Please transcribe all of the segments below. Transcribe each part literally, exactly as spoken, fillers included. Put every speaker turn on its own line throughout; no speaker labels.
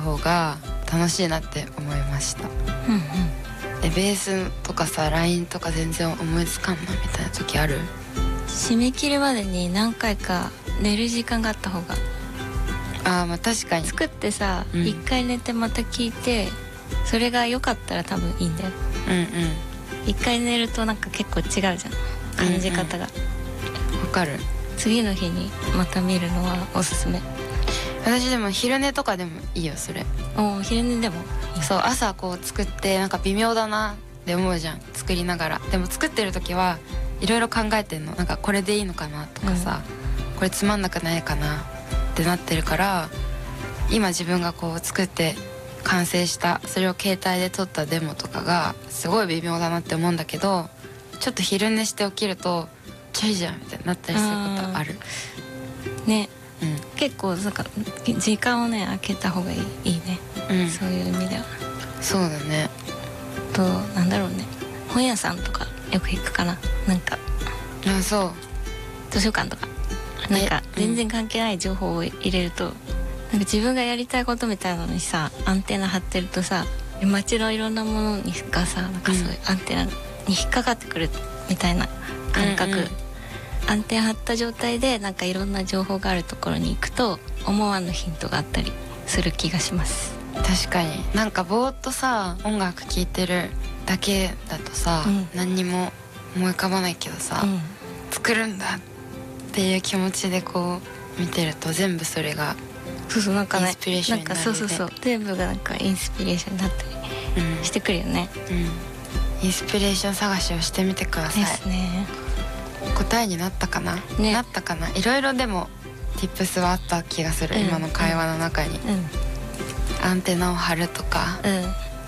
方が楽しいなって思いました。
うんうん。
えベースとかさ ライン とか全然思いつかんなみたいな時ある？
締め切りまでに何回か寝る時間があった方が。
あーまあ確かに。
作ってさ、
うん
一回寝てまた聞いてそれが良かったら多分いいんだよ。
うんうん
一回寝るとなんか結構違うじゃん感じ方が、
うんうん、わかる。
次の日にまた見るのはおすすめ。
私でも昼寝とかでもいいよそれ。
お昼寝でもいい。
そう朝こう作ってなんか微妙だなって思うじゃん作りながら。でも作ってる時はいろいろ考えてんの。なんかこれでいいのかなとかさ、うん、これつまんなくないかなってなってるから、今自分がこう作って完成したそれを携帯で撮ったデモとかがすごい微妙だなって思うんだけど、ちょっと昼寝して起きるとちょいじゃんみたいになったりすることある
ね、
うん、
結構なんか時間をね空けた方がいい、いいね、うん、そういう意味では。
そうだね。
となんだろうね、本屋さんとかよく行くかな。なんか
あそう
図書館とかなんか全然関係ない情報を入れると、うん、なんか自分がやりたいことみたいなのにさアンテナ張ってるとさ、街のいろんなものにがさなんかそういうアンテナに引っかかってくるみたいな感覚、うんうん、アンテナ張った状態でなんかいろんな情報があるところに行くと思わぬヒントがあったりする気がします。
確かに。なんかぼーっとさ音楽聴いてるだけだとさ、うん、何にも思い浮かばないけどさ、うん、作るんだっていう気持ちでこう見てると全部それが
そうそうなんかね、
インスピレーションになる、ね、
なんかそうそうそう全部がなんかインスピレーションになったりしてくるよね、
うんうん、インスピレーション探しをしてみてください。
ですね。
答えになったかな、ね、なったかな。いろいろでも Tips はあった気がする、うん、今の会話の中に、うん、アンテナを張るとか、うん、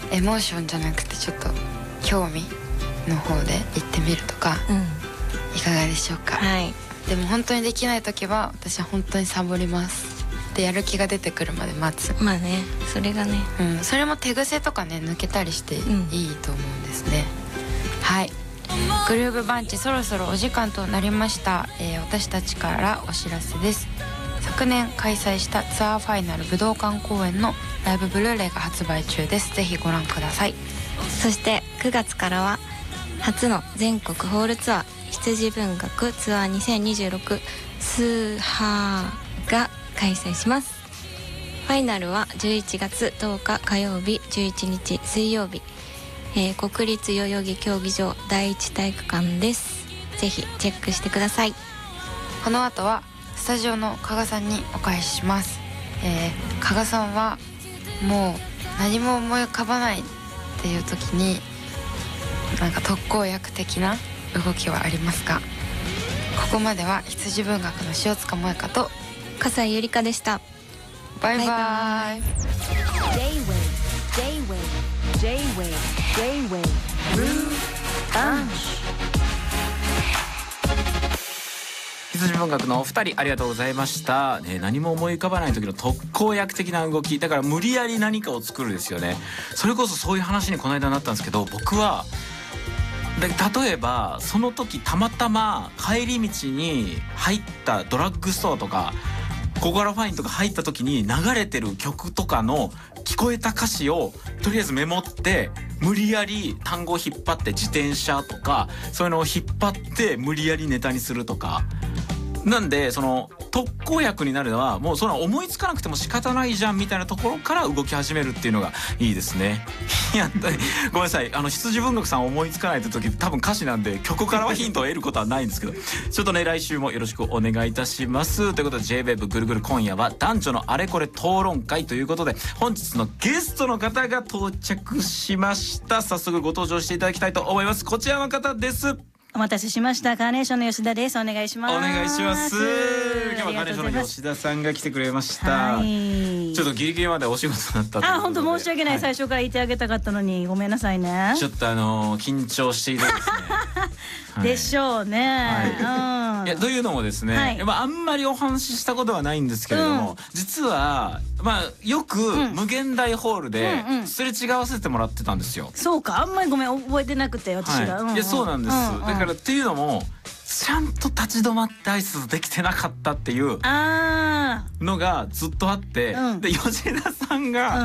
エモーションじゃなくてちょっと興味の方で行ってみるとか、うん、いかがでしょうか、はい、でも本当にできない時は私は本当にサボります。でやる気が出てくるまで待つ。
まあねそれがね、
うん、それも手癖とかね抜けたりしていいと思うんですね、うん、はい。グルーヴバンチそろそろお時間となりました、えー、私たちからお知らせです。昨年開催したツアーファイナル武道館公演のライブブルーレイが発売中です。ぜひご覧ください。
そしてくがつからは初の全国ホールツアー羊文学ツアーにせんにじゅうろくスーハーが開催します。ファイナルはじゅういちがつとおか火曜日、じゅういちにち水曜日、えー、国立代々木競技場第一体育館です。ぜひチェックしてください。
この後はスタジオの加賀さんにお返しします、えー、加賀さんはもう何も思い浮かばないっていう時になんか特効薬的な動きはありますか？ここまでは羊文学の塩塚萌香と
笠井ゆりかでした。
バイバイ。
羊文学のお二人ありがとうございました、ね、何も思い浮かばない時の特効薬的な動きだから無理やり何かを作るですよね。それこそそういう話にこの間なったんですけど、僕はで例えばその時たまたま帰り道に入ったドラッグストアとかココアラファインとか入った時に流れてる曲とかの聞こえた歌詞をとりあえずメモって無理やり単語を引っ張って自転車とかそういうのを引っ張って無理やりネタにするとか。なんでその特効薬になるのはもうその思いつかなくても仕方ないじゃんみたいなところから動き始めるっていうのがいいですね。やったりごめんなさい、あの羊文学さん思いつかないって時多分歌詞なんで曲からはヒントを得ることはないんですけどちょっとね来週もよろしくお願いいたしますということで ジェイウェーブ ぐるぐる今夜は男女のあれこれ討論会ということで本日のゲストの方が到着しました。早速ご登場していただきたいと思います。こちらの方です。
お待たせしました。カーネーションの吉田です。お願いします。
お願いします。今日はカーネーションの吉田さんが来てくれました。はい、ちょっとギリギリまでお仕事だったということで。あ、
本当申し訳ない、はい、最初から言ってあげたかったのにごめんなさいね。
ちょっとあのー、緊張しているですね。
はい、でしょうね。
はい、うん、いやというのもですね、はい、まああんまりお話ししたことはないんですけれども、うん、実はまあよく無限大ホールですれ違わせてもらってたんですよ。
そうか、あんまりごめん覚えてなくて私が。
はい、うんうん、いやそうなんです。うんうん、だからっていうのもちゃんと立ち止まって挨拶できてなかったっていうのがずっとあって、うん、で吉田さんが